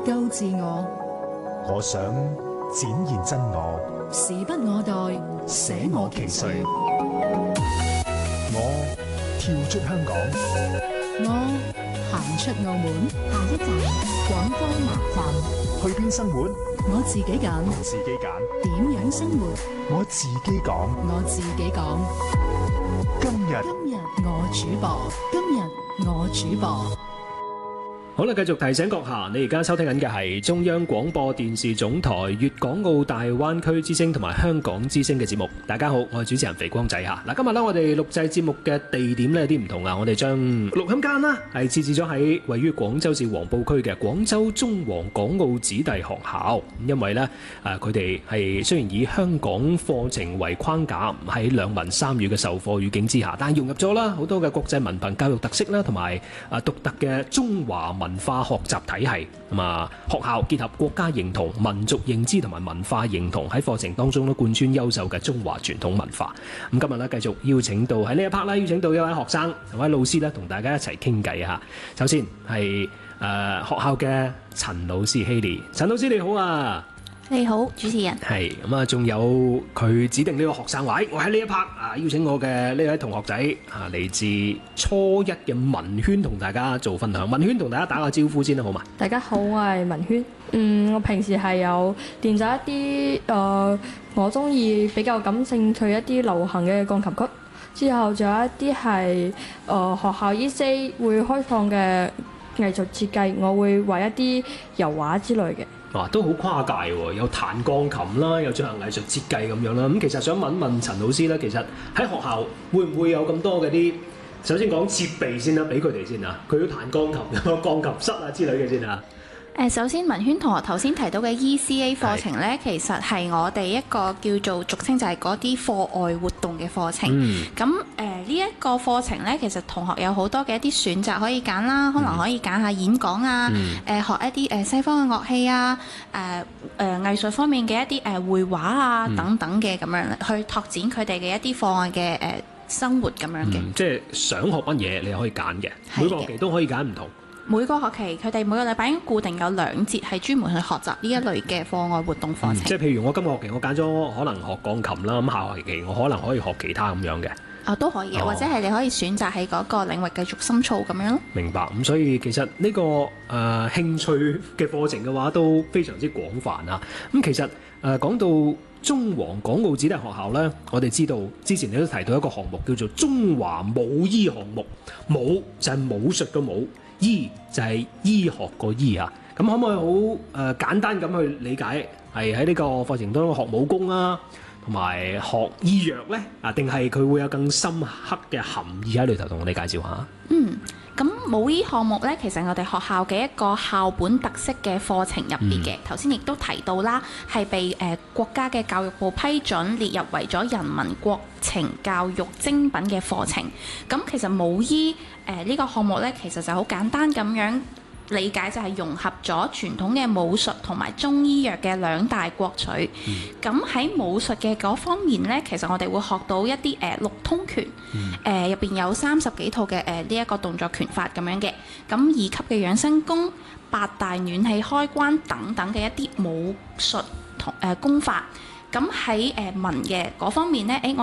夠自我。 我想展現真我， 時不我待，捨我其誰。 我跳出香港， 我行出澳門，下一站廣州南站。 去邊生活？ 我自己揀。 自己揀。 點樣生活？ 我自己講。 我自己講。 今日我主播，今日我主播。 好啦，繼續提醒閣下，你而家收聽緊嘅係中央廣播電視總台粵港澳大灣區之聲同埋香港之聲嘅節目。大家好，我係主持人肥光仔吓。嗱，今日咧我哋錄製節目嘅地點咧有啲唔同啊，我哋將錄音間啦係設置咗喺位於廣州市黃埔區嘅廣州中華港澳子弟學校。因為咧佢哋係雖然以香港課程為框架，喺兩文三語嘅授課語境之下，但係融入咗啦好多嘅國際文憑教育特色啦，同埋獨特嘅中華文化學習體系。咁啊，學校結合國家認同、民族認知同埋文化認同，喺課程當中都貫穿優秀嘅中華傳統文化。咁今日咧繼續邀請到喺呢一 part 啦，邀請到一位學生同位老師咧，同大家一齊傾偈啊！首先係學校嘅陳老師 Haley， 陳老師你好啊！ 你好，主持人。 係咁啊，仲有佢指定呢個學生話，我喺呢一 part 啊，邀請我嘅呢位同學仔啊，嚟自初一嘅文軒，同大家做分享。文軒同大家打個招呼先啦，好嘛？ 大家好，我係文軒。我平時係有練習一啲我中意比較感興趣一啲流行嘅鋼琴曲，之後仲有一啲係學校 E.C. 會開放嘅藝術設計，我會畫一啲油畫之類嘅。 哇，都好跨界喎，有彈鋼琴啦，有進行藝術設計咁樣啦。咁其實想問問陳老師咧，其實喺學校會唔會有咁多嗰啲？首先講設備先啦，俾佢哋先啊。佢要彈鋼琴，有鋼琴室啊之類嘅先啊。 首先文軒同學頭先提到嘅 ECA 課程呢，其實係我哋一個叫做俗稱就係嗰啲課外活動嘅課程。咁呢一個課程呢，其實同學有好多嘅一啲選擇可以揀啦，可能可以揀下演講啊，學一啲西方嘅樂器啊，藝術方面嘅一啲繪畫啊等等嘅咁樣，去拓展佢哋嘅一啲課外嘅生活咁樣嘅。 即係想學乜嘢你可以揀嘅，每個學期都可以揀唔同。 每個學期佢哋每個禮拜應該固定有2節係專門去學習呢一類嘅課外活動課程。 即係譬如我今個學期我揀咗可能學鋼琴啦，咁下學期我可能可以學其他咁樣嘅。 都可以嘅，或者係你可以選擇喺嗰個領域繼續深造咁樣咯。 明白。咁所以其實呢個興趣嘅課程嘅話都非常之廣泛啊。咁其實講到中華港澳子弟學校呢，我哋知道之前你都提到一個項目叫做中華武醫項目，武就係武術嘅武，醫就係醫學個醫啊。咁可唔可以好簡單咁去理解，係喺呢個課程當中學武功啊，同埋學醫藥呢？定係佢會有更深刻嘅含義喺裏頭，同我哋介紹下。 咁武醫項目呢，其實我哋學校嘅一個校本特色嘅課程入邊嘅，頭先亦都提到啦，係被國家嘅教育部批准列入為咗人民國情教育精品嘅課程。咁其實武醫呢個項目呢，其實就好簡單咁樣理解，就係融合咗傳統嘅武術同埋中醫藥嘅兩大國取。咁喺武術嘅嗰方面呢，其實我哋會學到一啲六通拳，入邊有30幾套嘅呢一個動作拳法咁樣嘅。咁2級嘅養生功、8大暖氣開關等等嘅一啲武術同功法。咁喺文嘅嗰方面呢，我